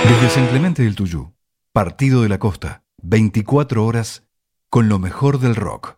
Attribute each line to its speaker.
Speaker 1: Desde San Clemente del Tuyú, Partido de la Costa, 24 horas con lo mejor del rock.